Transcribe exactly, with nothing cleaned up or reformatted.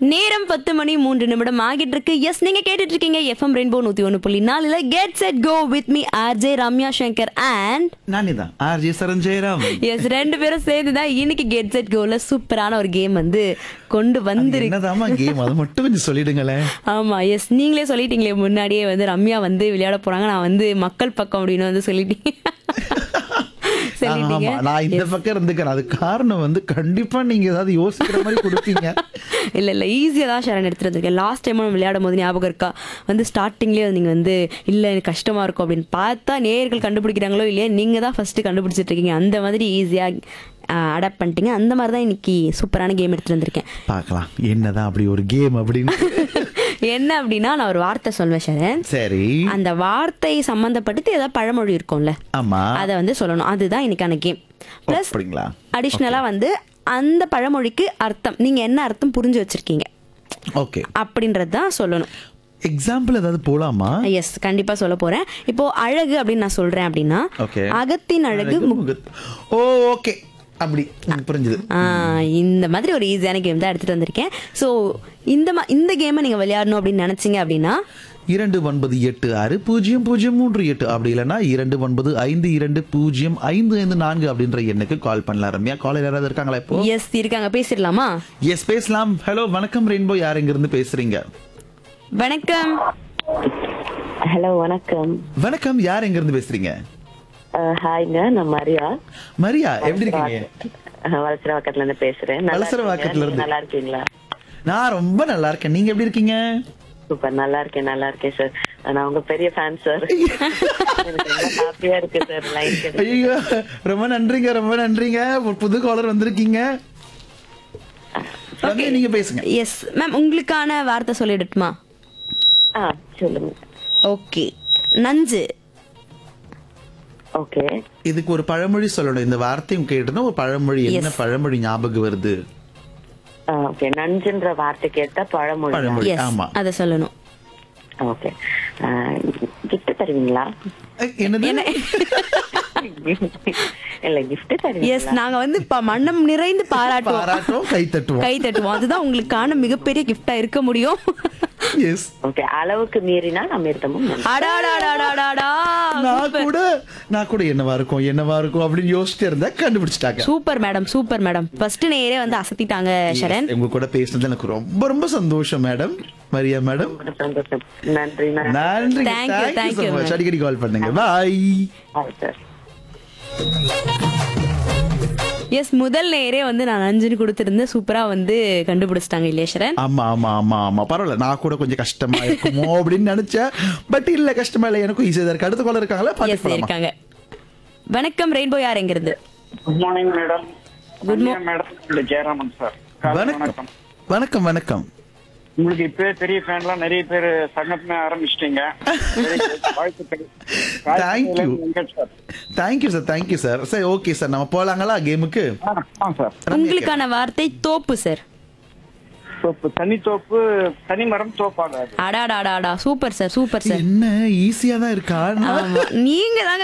நேரம் பத்து மணி மூன்று நிமிடம் ஆகிட்டு இருக்கு. எஸ், நீங்க கேட்டுட்டு இருக்கீங்க எஃப்எம் ரெயின்போ நூத்தி ஒன்னு புள்ளி நாலுல get set go with me RJ Ramya Shankar and நானேதான் ஆர்ஜே சரஞ்சயராம். எஸ், ரெண்டு பேரும் சேர்ந்துதான் இன்னைக்கு கெட் செட் கோல சூப்பரான ஒரு கேம் வந்து கொண்டு வந்திருக்கு. என்னதாமா கேம் அதை மட்டும் கொஞ்சம் சொல்லிடுங்களேன். ஆமா, எஸ், நீங்களே சொல்லிட்டீங்களே முன்னாடியே வந்து ரம்யா வந்து விளையாட போறாங்க, நான் வந்து மக்கள் பக்கம் அப்படின்னு வந்து சொல்லிட்டீங்க. ஆமா, நான் இந்த பக்கம் இருந்துக்கிறேன். அது காரணம் வந்து கண்டிப்பா நீங்க ஏதாவது யோசிக்கிற மாதிரி கொடுப்பீங்க. இல்ல இல்ல ஈஸியா தான் ஷரண் எடுத்துட்டு வந்திருக்கேன். லாஸ்ட் டைம் விளையாடும் போது ஞாபகம் இருக்கா, வந்து ஸ்டார்டிங்லேயே நீங்க வந்து இல்ல எனக்கு கஷ்டமா இருக்கும் அப்படின்னு பார்த்தா நேயர்கள் கண்டுபிடிக்கிறாங்களோ இல்லையா, நீங்க தான் ஃபர்ஸ்ட் கண்டுபிடிச்சிட்டு இருக்கீங்க. அந்த மாதிரி ஈஸியா அடாப்ட் பண்ணிட்டீங்க. அந்த மாதிரி தான் இன்னைக்கு சூப்பரான கேம் எடுத்துட்டு வந்திருக்கேன். பார்க்கலாம் என்னதான் அப்படி ஒரு கேம் அப்படின்னு. என்ன அப்படின்னா, நான் ஒரு வார்த்தை சொல்வேன் ஷரண். சரி, அந்த வார்த்தை சம்பந்தப்பட்டு ஏதாவது பழமொழி இருக்கும்ல, ஆமா, அதை வந்து சொல்லணும். அதுதான் இன்னைக்கான கேம். பிளஸ் அப்படிங்களா, அடிஷ்னலா வந்து அந்த பழமொழிக்கு அர்த்தம், நீங்க என்ன அர்த்தம் புரிஞ்சு வச்சிருக்கீங்க ஓகே அப்படின்றது தான் சொல்லணும். எக்ஸாம்பிள் ஏதாவது போலாமா? எஸ், கண்டிப்பா சொல்ல போறேன். இப்போ அழகு அப்படின்னு நான் சொல்றேன் அப்படின்னா, Okay. அகத்தின் அழகு மு- முகத்- ஓ ஓகே, அப்படி எனக்கு புரிஞ்சுது. ஆ, இந்த மாதிரி ஒரு ஈஸியான கேம் தான் எடுத்துட்டு வந்திருக்கேன். ஸோ இந்த மா- இந்த கேமை நீங்க விளையாடணும் அப்படின்னு நினைச்சீங்க அப்படின்னா இரண்டு ஒன்பது எட்டு ஆறு பூஜ்ஜியம் பூஜ்ஜியம் மூன்று எட்டு அப்படி இல்லைன்னா இரண்டு ஒன்பது ஐந்து இரண்டு பூஜ்ஜியம் ஐந்து ஐந்து நான்கு அப்படின்ற எண்ணுக்கு கால் பண்ணலாம். ரம்யா, காலையில் யாராவது இருக்காங்களா இப்போ? எஸ் இருக்காங்க, பேசிடலாமா? எஸ், பேசலாம். ஹலோ, வணக்கம் ரெயின்போ, யார் எங்க இருந்து பேசுறீங்க? வணக்கம். ஹலோ, வணக்கம். வணக்கம், யார் எங்க இருந்து பேசுறீங்க? அஹ், ஹாய்ங்க, நான் மரியா. மரியா, எப்படி இருக்கீங்க? அஹ், வலசரவாக்கத்துல இருந்து பேசுறேன். நல்லா வலசரவாக்கத்துல இருக்கீங்க? இருந்து. நல்லா இருக்கீங்களா? நான் ரொம்ப நல்லா இருக்கேன். நீங்க எப்படி இருக்கீங்க? சூப்பர், நல்லா இருக்கேன், நல்லா இருக்கேன் சார். நான் உங்க பெரிய ஃபேன் சார். எனக்கு ரொம்ப ஹாப்பியா இருக்கு சார் லைன் கிடைச்சு. ஐயோ, ரொம்ப நன்றிங்க, ரொம்ப நன்றிங்க. ஒரு புது காலர் வந்திருக்கீங்க. ரம்யா, நீங்க பேசுங்க. எஸ் மேம், உங்களுக்கான வார்த்தை சொல்லிடட்டுமா? ஆ, சொல்லுங்க. ஓகே, நஞ்சு. ஓகே, இதுக்கு ஒரு பழமொழி சொல்லணும். இந்த வார்த்தையும் கேட்டுனா ஒரு பழமொழி, என்ன Yes. பழமொழி ஞாபகம் வருது? ஓகே. நஞ்சுன்ற வார்த்தை கேட்டா பழமொழி. பழமொழி. எஸ், ஆமா. அதை சொல்லணும். ஓகே. கிஃப்ட் தருவீங்களா? அஹ், என்னது? இல்ல, கிஃப்ட் எஸ், தருவீங்களா? நாங்க வந்து ப- மனம் நிறைந்து பாராட்டுவோம், பாராட்டுவோம், கை தட்டுவோம். கை தட்டுவோம். அதுதான் உங்களுக்கான மிகப்பெரிய கிஃப்டா இருக்க முடியும். S, okay. அளவுக்கு மீறினா அமிர்தமும் நஞ்சு. அடாடாடாடாடாடா. நான் கூட நான் கூட என்னவா இருக்கும் என்னவா இருக்கும் அப்படின்னு யோசிச்சுட்டு இருந்தா கண்டுபிடிச்சிட்டாங்க. Super madam, super madam. First நேரே வந்து அசத்திட்டாங்க ஷரண். உங்க கூட பேசுனது எனக்கு ரொம்ப ரொம்ப சந்தோஷம் மேடம். மரியா மேடம், சந்தோஷம். நன்றி. நன்றி. Thank you, thank thank you you, so much. ma'am. அடிக்கடி கால் பண்ணுங்க. பாய். Hi sir. எஸ், முதல் நேரே வந்து நான் அஞ்சுன்னு கொடுத்திருந்தேன். சூப்பரா வந்து கண்டுபிடிச்சிட்டாங்க இல்லையா ஷரண்? ஆமா ஆமா ஆமா ஆமா பரவாயில்ல. நான் கூட கொஞ்சம் கஷ்டமா இருக்குமோ அப்படின்னு நினைச்சேன். பட் இல்ல, கஷ்டமா இல்ல, எனக்கும் ஈஸியா இருக்கு. அடுத்த கால இருக்காங்களா? எஸ் பாத்துக்கலாம். இருக்காங்க. வணக்கம் ரெயின்போ, யார் எங்க இருந்து? Good morning madam. Good good mo- madam. இல்ல ஜெயராமன் சார். வணக்கம் வணக்கம் வணக்கம். உங்களுக்கு இப்பவே பெரிய ஃபேன்லாம் நிறைய பேர் சங்கமே ஆரம்பிச்சிட்டீங்க. வாழ்த்துக்கள். Thank you sir. Thank you sir, thank you sir. சரி, ஓகே சார், நம்ம போலாங்களா கேமுக்கு? ஆ சார். உங்களுக்கான வார்த்தை தோப்பு சார். தோப்பு, தனி தோப்பு, தனி மரம் தோப்பாகாது. அடாடாடாடா, சூப்பர் சார், சூப்பர் சார். என்ன ஈஸியா தான் இருக்கா? ஆமா, நீங்க தாங்க